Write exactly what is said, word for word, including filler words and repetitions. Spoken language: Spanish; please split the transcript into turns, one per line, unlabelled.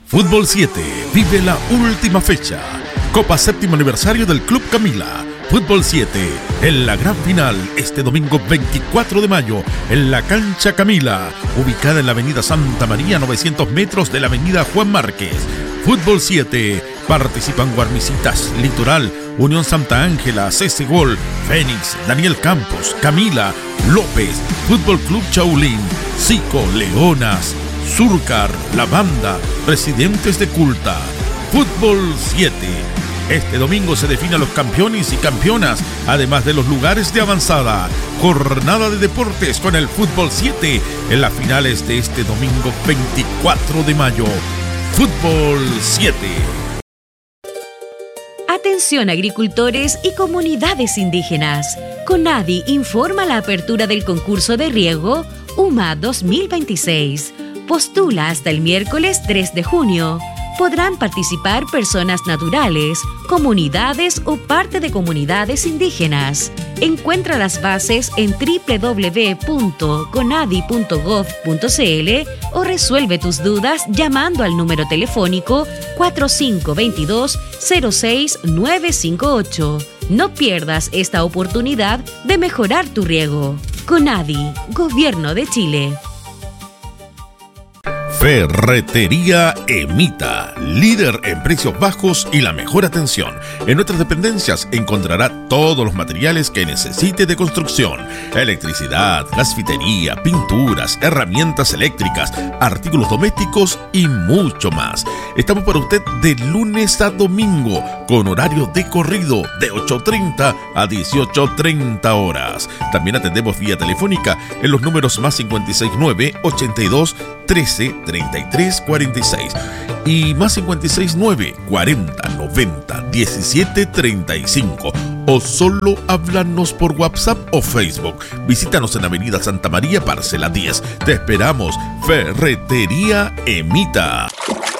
Fútbol siete vive la última fecha. Copa séptimo aniversario del Club Camila. Fútbol siete en la gran final este domingo veinticuatro de mayo en la cancha Camila, ubicada en la avenida Santa María, novecientos metros de la avenida Juan Márquez. Fútbol siete, participan Guarmicitas, Litoral, Unión Santa Ángela, C C Gol, Fénix, Daniel Campos, Camila, López, Fútbol Club Chaulín, Zico, Leonas, Surcar, La Banda, Residentes de Culta. Fútbol siete. Este domingo se definen los campeones y campeonas, además de los lugares de avanzada. Jornada de deportes con el Fútbol siete en las finales de este domingo veinticuatro de mayo. Fútbol siete.
Atención agricultores y comunidades indígenas. CONADI informa la apertura del concurso de riego U M A dos mil veintiséis. Postula hasta el miércoles tres de junio. Podrán participar personas naturales, comunidades o parte de comunidades indígenas. Encuentra las bases en doble u doble u doble u punto conadi punto gov punto c l o resuelve tus dudas llamando al número telefónico cuatro cinco dos dos, cero seis nueve cinco ocho. No pierdas esta oportunidad de mejorar tu riego. CONADI, Gobierno de Chile.
Ferretería Emita, líder en precios bajos y la mejor atención. En nuestras dependencias encontrará todos los materiales que necesite de construcción: electricidad, gasfitería, pinturas, herramientas eléctricas, artículos domésticos y mucho más. Estamos para usted de lunes a domingo con horario de corrido de ocho treinta a dieciocho treinta horas. También atendemos vía telefónica en los números más cincuenta y seis nueve, ochenta y dos, trece, treinta y tres, cuarenta y seis y más cincuenta y seis nueve, cuarenta, noventa, diecisiete, treinta y cinco, o solo háblanos por WhatsApp o Facebook. Visítanos en Avenida Santa María, parcela diez. Te esperamos. Ferretería Emita.